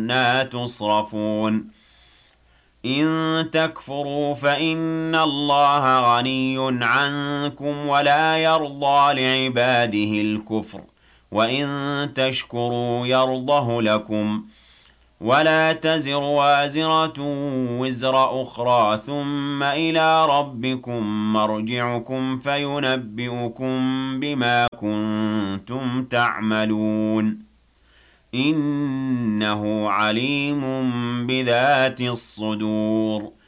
أَنَّىٰ تُصْرَفُونَ إِن تَكْفُرُوا فَإِنَّ اللَّهَ غَنِيٌّ عَنكُمْ وَلَا يَرْضَىٰ لِعِبَادِهِ الْكُفْرَ وَإِن تَشْكُرُوا يَرْضَهُ لَكُمْ وَلَا تَزِرُ وَازِرَةٌ وِزْرَ أُخْرَىٰ ثُمَّ إِلَىٰ رَبِّكُم مَّرْجِعُكُمْ فَيُنَبِّئُكُم بِمَا كُنتُمْ تَعْمَلُونَ إِنَّهُ عَلِيمٌ بِذَاتِ الصُّدُورِ